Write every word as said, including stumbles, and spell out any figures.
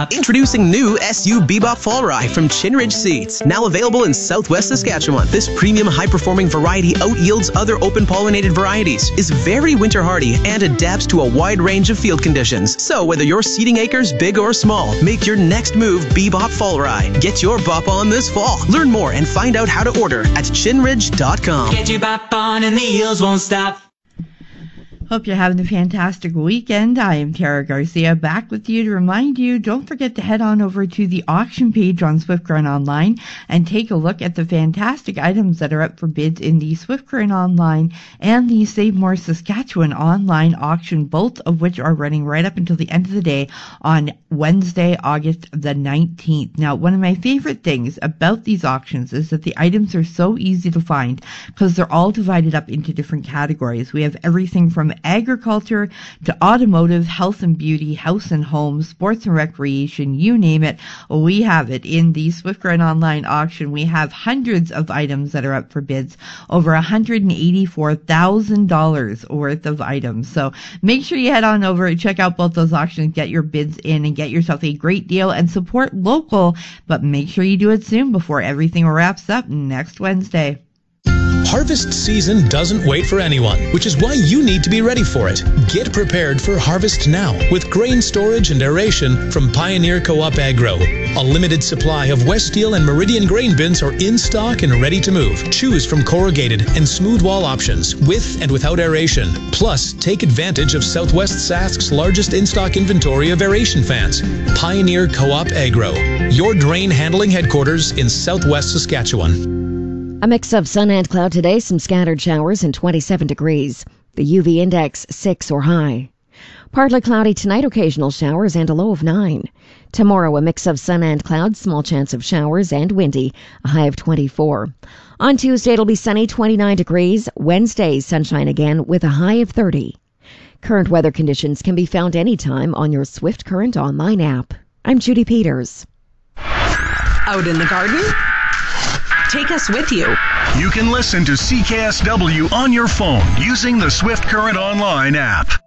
Bebop. Introducing new S U Bebop Fall Rye from Chinridge Seeds. Now available in Southwest Saskatchewan. This premium high-performing variety out-yields other open-pollinated varieties, is very winter-hardy, and adapts to a wide range of field conditions. So whether you're seeding acres big or small, make your next move Bebop Fall Rye. Get your bop on this fall. Learn more and find out how to order at chinridge dot com. Get your bop on and the yields won't stop. Hope you're having a fantastic weekend. I am Tara Garcia, back with you to remind you, don't forget to head on over to the auction page on Swift Current Online and take a look at the fantastic items that are up for bids in the Swift Current Online and the Save More Saskatchewan online auction, both of which are running right up until the end of the day on Wednesday, August the nineteenth. Now, one of my favorite things about these auctions is that the items are so easy to find because they're all divided up into different categories. We have everything from agriculture to automotive, health and beauty, house and home, sports and recreation, you name it, we have it in the Swift Current Online auction. We have hundreds of items that are up for bids, over one hundred eighty-four thousand dollars worth of items. So make sure you head on over and check out both those auctions, get your bids in and get yourself a great deal and support local, but make sure you do it soon before everything wraps up next Wednesday. Harvest season doesn't wait for anyone, which is why you need to be ready for it. Get prepared for harvest now with grain storage and aeration from Pioneer Co-op Agro. A limited supply of West Steel and Meridian grain bins are in stock and ready to move. Choose from corrugated and smooth wall options with and without aeration. Plus, take advantage of Southwest Sask's largest in-stock inventory of aeration fans. Pioneer Co-op Agro, your drain handling headquarters in Southwest Saskatchewan. A mix of sun and cloud today, some scattered showers and twenty-seven degrees. The U V index six or high. Partly cloudy tonight, occasional showers and a low of nine. Tomorrow, a mix of sun and clouds, small chance of showers and windy, a high of twenty-four. On Tuesday, it'll be sunny, twenty-nine degrees. Wednesday, sunshine again with a high of thirty. Current weather conditions can be found anytime on your Swift Current Online app. I'm Judy Peters. Out in the garden? Take us with you. You can listen to C K S W on your phone using the Swift Current Online app.